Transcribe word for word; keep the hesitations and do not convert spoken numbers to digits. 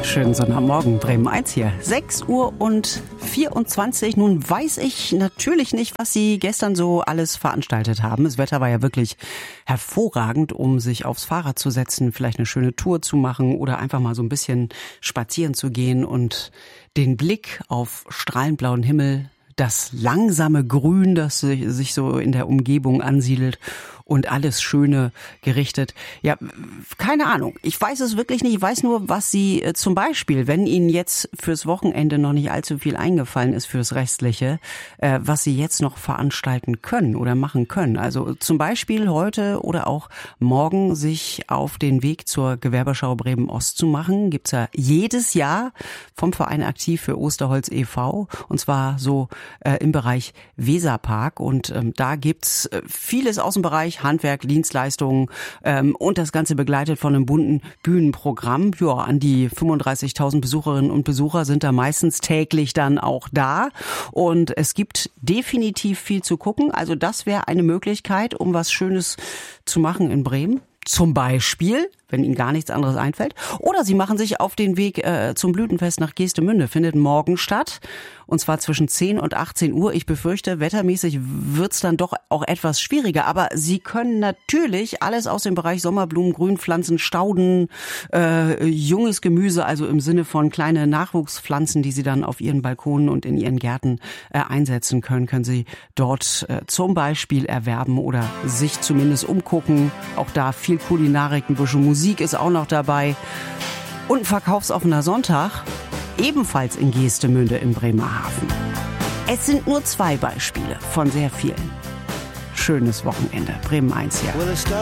Schönen Sonntagmorgen, Bremen eins hier. sechs Uhr und vierundzwanzig. Nun weiß ich natürlich nicht, was Sie gestern so alles veranstaltet haben. Das Wetter war ja wirklich hervorragend, um sich aufs Fahrrad zu setzen, vielleicht eine schöne Tour zu machen oder einfach mal so ein bisschen spazieren zu gehen und den Blick auf strahlend blauen Himmel, das langsame Grün, das sich so in der Umgebung ansiedelt und alles Schöne gerichtet. Ja, keine Ahnung. Ich weiß es wirklich nicht. Ich weiß nur, was Sie äh, zum Beispiel, wenn Ihnen jetzt fürs Wochenende noch nicht allzu viel eingefallen ist fürs Restliche, äh, was Sie jetzt noch veranstalten können oder machen können. Also zum Beispiel heute oder auch morgen sich auf den Weg zur Gewerbeschau Bremen Ost zu machen. Gibt's ja jedes Jahr vom Verein Aktiv für Osterholz e V und zwar so äh, im Bereich Weserpark und ähm, da gibt's äh, vieles aus dem Bereich Handwerk, Dienstleistungen ähm, und das Ganze begleitet von einem bunten Bühnenprogramm. Ja, an die fünfunddreißigtausend Besucherinnen und Besucher sind da meistens täglich dann auch da und es gibt definitiv viel zu gucken. Also das wäre eine Möglichkeit, um was Schönes zu machen in Bremen. Zum Beispiel, wenn Ihnen gar nichts anderes einfällt. Oder Sie machen sich auf den Weg äh, zum Blütenfest nach Geestemünde. Findet morgen statt. Und zwar zwischen zehn und achtzehn Uhr. Ich befürchte, wettermäßig wird's dann doch auch etwas schwieriger. Aber Sie können natürlich alles aus dem Bereich Sommerblumen, Grünpflanzen, Stauden, äh, junges Gemüse, also im Sinne von kleine Nachwuchspflanzen, die Sie dann auf Ihren Balkonen und in Ihren Gärten äh, einsetzen können, können Sie dort äh, zum Beispiel erwerben oder sich zumindest umgucken. Auch da viel Kulinarik, ein bisschen Musik ist auch noch dabei. Und ein verkaufsoffener Sonntag, ebenfalls in Geestemünde im Bremerhaven. Es sind nur zwei Beispiele von sehr vielen. Schönes Wochenende. Bremen eins hier.